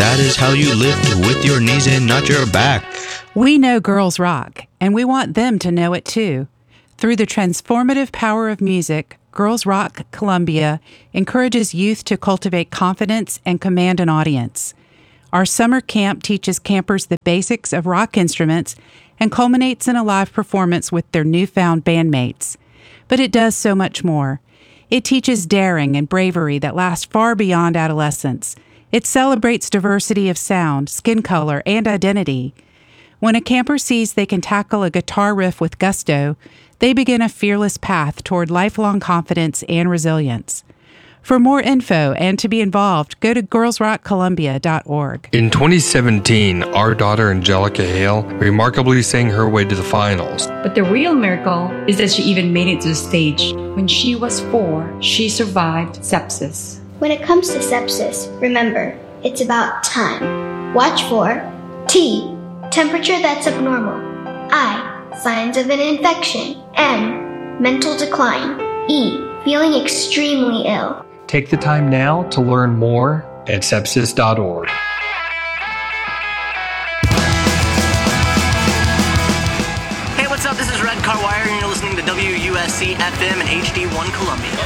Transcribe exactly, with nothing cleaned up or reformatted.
That is how you lift with your knees and not your back. We know girls rock, and we want them to know it too. Through the transformative power of music, Girls Rock Columbia encourages youth to cultivate confidence and command an audience. Our summer camp teaches campers the basics of rock instruments and culminates in a live performance with their newfound bandmates. But it does so much more. It teaches daring and bravery that last far beyond adolescence. It celebrates diversity of sound, skin color, and identity. When a camper sees they can tackle a guitar riff with gusto, they begin a fearless path toward lifelong confidence and resilience. For more info and to be involved, go to girls rock columbia dot org. In twenty seventeen, our daughter Angelica Hale remarkably sang her way to the finals. But the real miracle is that she even made it to the stage. When she was four, she survived sepsis. When it comes to sepsis, remember, it's about time. Watch for T. Temperature that's abnormal. I. Signs of an infection. M. Mental decline. E. Feeling extremely ill. Take the time now to learn more at sepsis dot org. Hey, what's up? This is Red Car Wire, and you're listening to W U S C F M and H D one Columbia.